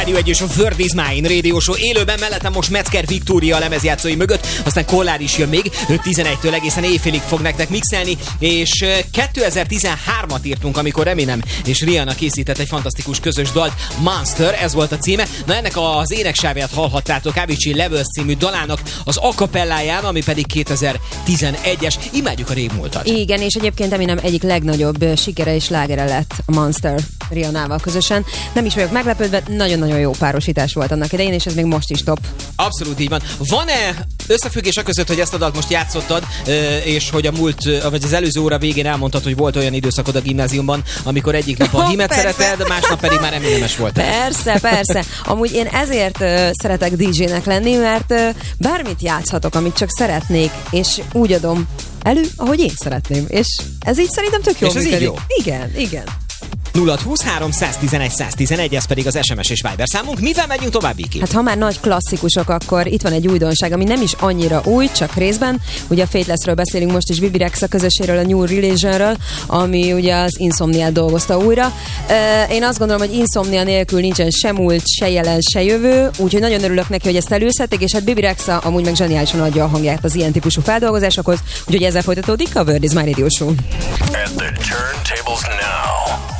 Rádió 1 és a Word is Mine Radio Show élőben, mellettem most Metzger Viktória a lemezjátszói mögött, aztán Kollár is jön még, 11-től egészen éjfélig fog nektek mixelni, és 2013-at írtunk, amikor Eminem és Rihanna készített egy fantasztikus közös dalt, Monster, ez volt a címe. Na ennek az éneksávját hallhattátok Avicii Levels című dalának az acapelláján, ami pedig 2011-es. Imádjuk a régmúltat. Igen, és egyébként Eminem egyik legnagyobb sikere és slágere lett a Monster Rihannával közösen. Nem is vagyok meglepődve, nagyon-nagyon jó párosítás volt annak idején, és ez még most is top. Abszolút így van. Van-e összefüggés a között, hogy ezt a dalt most játszottad, és hogy a vagy az előző óra végén elmondtad, hogy volt olyan időszakod a gimnáziumban, amikor egyik nap a Himet szereted, másnap pedig már Eminemes voltál. Persze. Amúgy én ezért szeretek DJ-nek lenni, mert bármit játszhatok, amit csak szeretnék, és úgy adom elő, ahogy én szeretném. És ez így szerintem tök jó. És ez így jó? Igen. 0-23 111 111, ez pedig az SMS és Viber számunk. Mivel megyünk tovább, Viki? Hát ha már nagy klasszikusok, akkor itt van egy újdonság, ami nem is annyira új, csak részben. Ugye a Faithlessről beszélünk most is, Bibi Rexha közösséről, a New Religionről, ami ugye az Insomniát dolgozta újra. Én azt gondolom, hogy Insomnia nélkül nincsen se múlt, se jelen, se jövő, úgyhogy nagyon örülök neki, hogy ezt előszedték, és hát Bibi Rexha amúgy meg zseniálisan adja a hangját az ilyen típusú feldolgozásokhoz, úgyhogy ezzel folytatódik a Word is Mine Radio Show. And the turntables now.